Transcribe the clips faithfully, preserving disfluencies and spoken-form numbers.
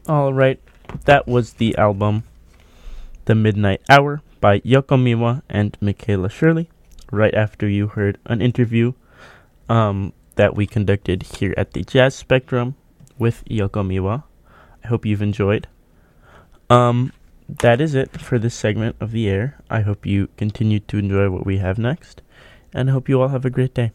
All right, that was the album The Midnight Hour by Yoko Miwa and Michaela Shirley. Right after you heard an interview um, that we conducted here at the Jazz Spectrum with Yoko Miwa. I hope you've enjoyed. Um, that is it for this segment of the air. I hope you continue to enjoy what we have next, and I hope you all have a great day.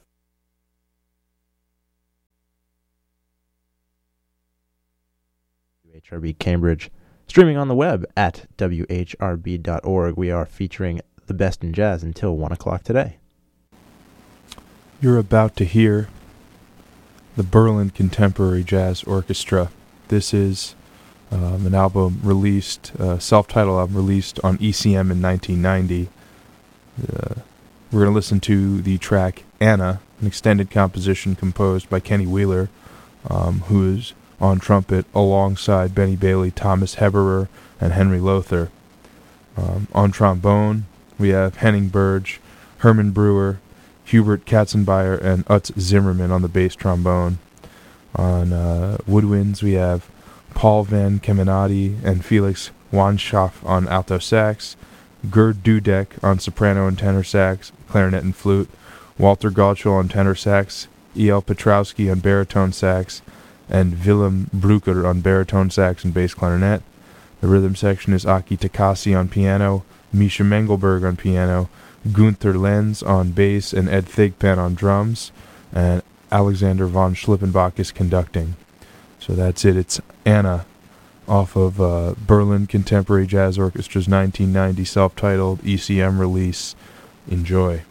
W H R B Cambridge, streaming on the web at W H R B dot org. We are featuring the best in jazz until one o'clock today. You're about to hear the Berlin Contemporary Jazz Orchestra. This is um, an album released, uh, self-titled album released on E C M in nineteen ninety. Uh, we're going to listen to the track Anna, an extended composition composed by Kenny Wheeler, um, who is on trumpet alongside Benny Bailey, Thomas Heberer, and Henry Lothar. Um, on trombone, we have Henning Burge, Herman Brewer, Hubert Katzenbeier, and Utz Zimmerman on the bass trombone. On uh, woodwinds, we have Paul Van Kemenade and Felix Wanschaff on alto sax, Gerd Dudek on soprano and tenor sax, clarinet and flute, Walter Gottschall on tenor sax, E L Petrowski on baritone sax, and Willem Brucker on baritone sax and bass clarinet. The rhythm section is Aki Takasi on piano, Misha Mengelberg on piano, Gunther Lenz on bass, and Ed Thigpen on drums, and Alexander von Schlippenbach is conducting. So that's it. It's Anna off of uh, Berlin Contemporary Jazz Orchestra's nineteen ninety self-titled E C M release. Enjoy.